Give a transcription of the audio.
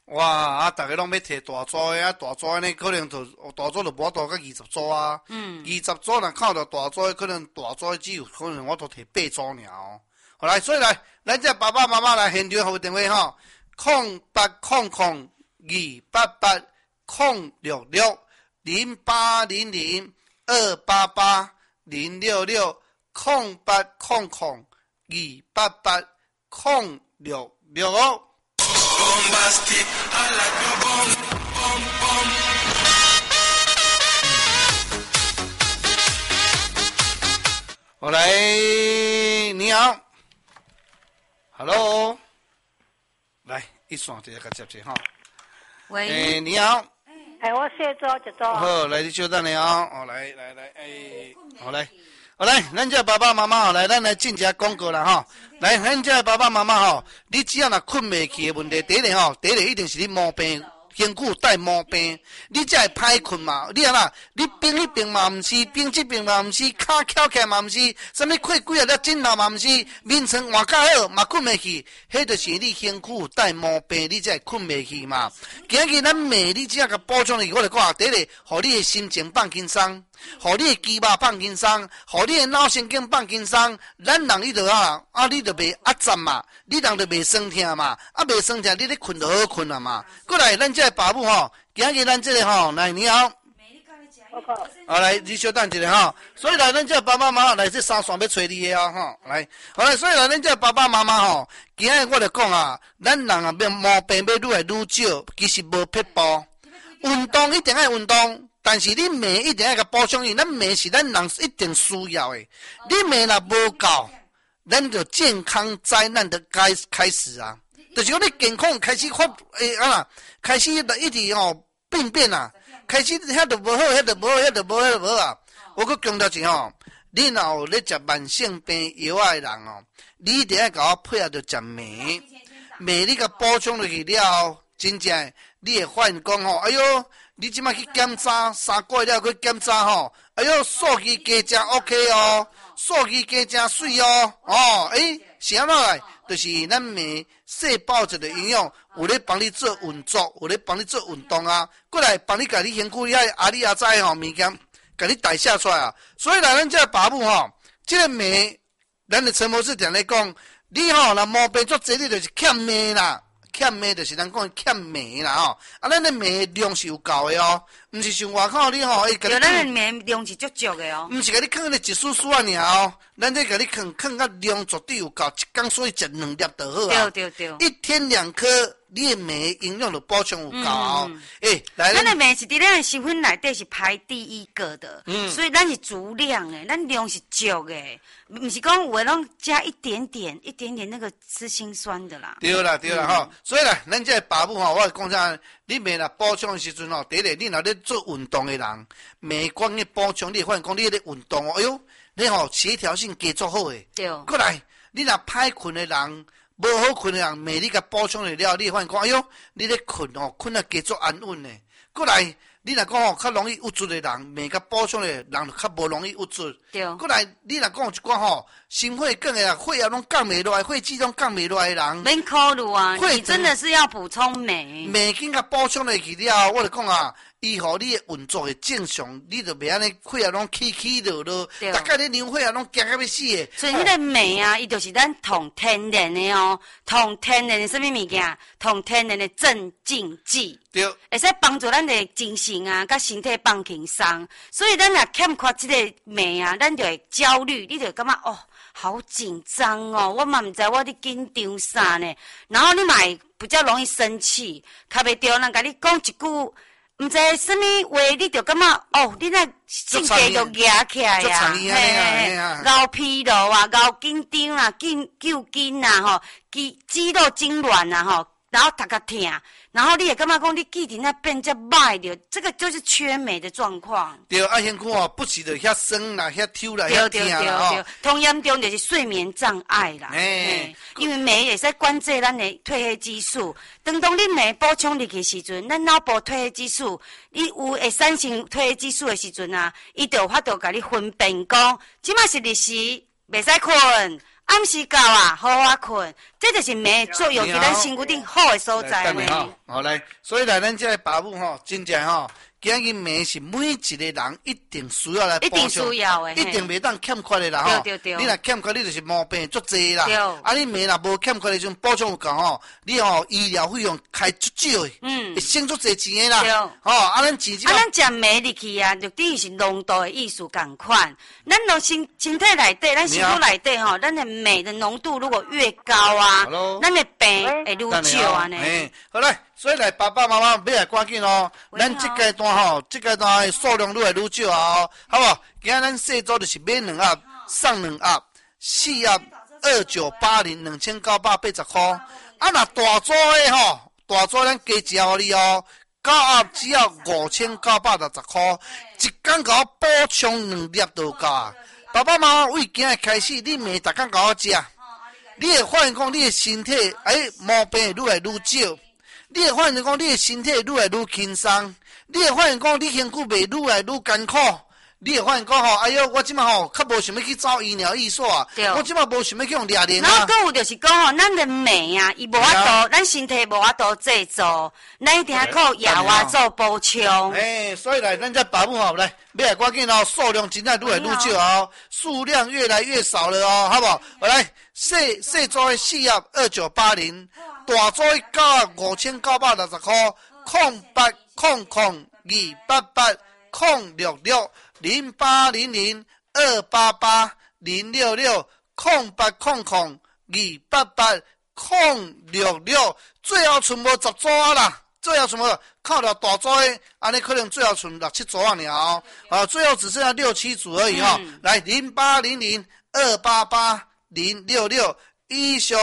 哇！啊，大家拢要摕大组的啊，大组的呢，可能就大组就无多到20组啊。20组若靠到大组的，可能大组的只有可能我都摕8组尔哦。好来，所以来，咱这爸爸妈妈来现场互电话吼，0800-288-066，0800-288-066。Bombastic, I like your bomb, bomb, bomb. 好来，你好 ，Hello， 来一线直接甲接哈。喂，你好。 我卸妆一桌。 好，来你稍等下哦。哦，来，好来。好来，咱这爸爸妈妈吼，来，咱来进一下广告啦吼。来，咱这爸爸妈妈吼，你只要若困袂去的问题，第一个一定是你毛病，身躯带毛病，你才会歹困嘛。你啊啦，你病迄病嘛毋是，病这病嘛毋是，骹翘起来嘛毋是，啥物气几啊粒枕头嘛毋是，眠床换较好嘛困袂去，迄就是你身躯带毛病，你才会困袂去嘛。今日咱骂你只要甲补充去，我就讲第一个，互你的心情放轻松。互你的肌肉放轻松，互你的脑神经放轻松，咱人你就你就袂压站嘛，你人就袂酸痛嘛，袂酸痛你咧困就好困啊嘛。过来，咱这个爸母吼，今日咱这个吼，来你好，来你稍等一下吼。所以来，咱这个爸爸妈妈来这三线要找你的哦吼，来，好来，所以来咱这个爸爸妈妈吼，今日我就讲啊，咱人啊毛病要愈来愈少，其实无撇步，运动一定要运动。但是你骂一定要甲补充伊，咱骂是咱人一定需要的。你骂若无够，咱就健康灾难的开始啊！就是讲你健康开始开始一直病变啊，开始遐就无好，遐就无好啊！我搁强调一吼，你若有咧食慢性病药的人哦，你一定要甲我配合着食糜，糜你甲补充落去了，真正你会发现讲吼，哎哟。你即摆去检查3个月了，去检查吼，哎哟，数据加真 OK 哦，数据加真水哦，是安怎来？就是咱糜细胞质的营养，有咧帮你做运作，有咧帮你做运动啊，过来帮你家己身躯遐阿里阿仔吼物件，甲你代谢出来啊。所以来咱这爸母吼，这个糜，咱的陈博士常咧讲，你吼若毛病足济，你就是欠糜啦。欠糜就是咱讲欠糜啦吼，咱的糜量是有够的哦，毋是像外口你吼， 咱的糜量是足足的哦， 毋是甲你放咧一丝丝啊尔哦，咱这甲你放到量绝对有够，一天所以食2粒就好啊， 对， 一天2颗。你的糜营养就补充有够哦，来， 咱的糜是伫咱的成分内底是排第一个的，所以咱是足量的，咱量是足的，毋是讲有的拢加一点点那个吃心酸的啦。 对啦吼，所以啦，咱这爸母吼，我讲啥，你糜若补充的时阵吼，第一个你若咧做运动的人，糜光的补充，你会发现讲你咧运动哦，哎哟，你吼协调性加足好诶。 对。 过来，你若歹困的人。无好困的人，糜你甲补充了，你会发现讲，哎哟，你咧困哦，困得加足安稳呢。过来，你若讲较容易郁卒的人，糜甲补充的人就较无容易郁卒。 对。 过来，你若讲有一寡心血管的人，血压拢降袂落来，血脂拢降袂落来的人， 免考虑啊，你真的是要补充糜。 糜紧甲补充落去了，我就讲啊。伊互你的运作会正常，你就袂安尼血压拢起落落，大概你流血压拢惊到要死的。 所以迄个糜啊，伊就是咱同天然的哦，同天然的什么物件？同天然的镇静剂。 对。 会使帮助咱的精神啊，甲身体放轻松。所以咱若欠缺这个糜啊，咱就会焦虑，你就会感觉哦，好紧张哦，我嘛毋知我伫紧张啥呢。然后你嘛会比较容易生气，较袂着人甲你讲一句。毋知什么话，你就感觉哦，你那性格就压起来呀，熬疲劳啊，熬紧张啊，揪筋啊，吼，肌肉痉挛啊，吼，然后头壳痛，然后你也感觉讲你记忆那变遮歹着，这个就是缺镁的状况。 对，先看哦，不是就遐酸啦，遐抽啦，遐痛啦吼。 同严重就是睡眠障碍啦。因为镁会使管制咱的褪黑激素，当你镁补充入去时阵，咱脑部褪黑激素，你有会产生褪黑激素的时阵啊，伊就有法度甲你分辨讲，即摆是日时袂使困。 暗时到啊，好好困，这就是眠的作用，是咱身躯顶好的所在呢。 好来，所以来咱这个爸母吼，真正吼。今日眠是每一个人一定需要来补充， 一定需要的， 一定袂当欠缺的啦吼。 对。 你若欠缺，你就是毛病足侪啦。啊，你眠若无欠缺的，种补充有够吼，你吼医疗费用开足少的，会省足侪钱的啦。吼，啊，咱钱啊，咱食眠入去啊，就等于是浓度的意思共款。咱从身体内底，咱身躯内底吼，咱的镁的浓度如果越高啊，咱的病会愈少啊呢。 好来。所以来，爸爸妈妈要来赶紧哦！咱这阶段吼，这阶段的数量愈来愈少哦，好不好？今仔咱细组就是买2盒，送2盒，4盒2980，2980块。啊，若大组的吼，大组咱加价互你哦，9盒只要5960块，一天给我补充2粒就够啊！爸爸妈妈为今日开始，你每天给我食，你会发现讲你的身体毛病愈来愈少。你会发现讲，你的身体愈来愈轻松；你会发现讲，你身躯袂愈来愈艰苦；你会发现讲吼，哎哟，我即马吼，较无想要去走医疗医所啊，我即马无想要去用抓铃啊。 然后还有就是讲吼，咱的镁啊，伊无法度，咱身体无法度制造，咱一定要靠药啊做补充。 所以来，咱这爸母吼来，要来赶紧哦，数量真正愈来愈少哦，数量越来越少了哦，好不好？我来，细组的4盒2980。大组9盒5960块，0800280028806608002800280066，最后剩无10组啊啦，最后剩无靠了大组的，安尼可能最后剩6、7组啊了哦，最后只剩下6、7组而已哈、来0800288066以上。